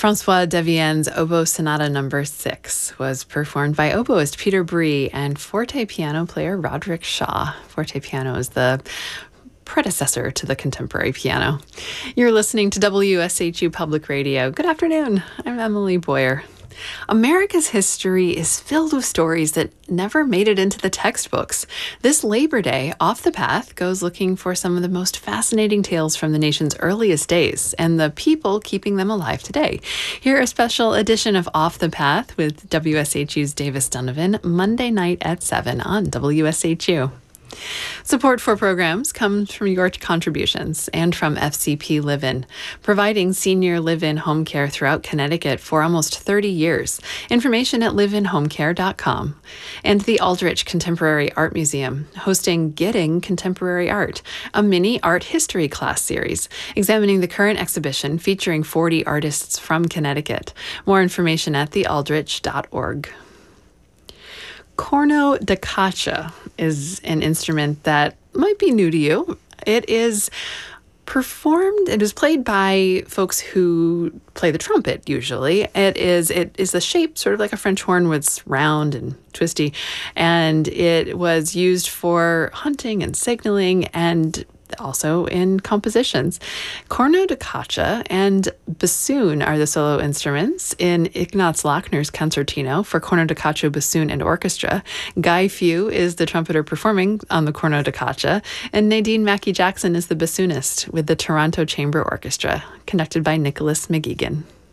François Devienne's Oboe Sonata No. 6 was performed by oboist Peter Brie and forte piano player Roderick Shaw. Forte piano is the predecessor to the contemporary piano. You're listening to WSHU Public Radio. Good afternoon. I'm Emily Boyer. America's history is filled with stories that never made it into the textbooks. This Labor Day, Off the Path goes looking for some of the most fascinating tales from the nation's earliest days and the people keeping them alive today. Hear a special edition of Off the Path with WSHU's Davis Donovan Monday night at 7 on WSHU. Support for programs comes from your contributions and from FCP Live-In, providing senior live-in home care throughout Connecticut for almost 30 years. Information at liveinhomecare.com. And the Aldrich Contemporary Art Museum, hosting Getting Contemporary Art, a mini art history class series, examining the current exhibition featuring 40 artists from Connecticut. More information at thealdrich.org. Corno da caccia is an instrument that might be new to you. It is played by folks who play the trumpet usually. It is the shape sort of like a French horn, was round and twisty, and it was used for hunting and signaling and also in compositions. Corno da caccia and bassoon are the solo instruments in Ignaz Lochner's concertino for corno da caccia, bassoon, and orchestra. Guy Few is the trumpeter performing on the corno da caccia, and Nadine Mackey-Jackson is the bassoonist with the Toronto Chamber Orchestra, conducted by Nicholas McGeegan.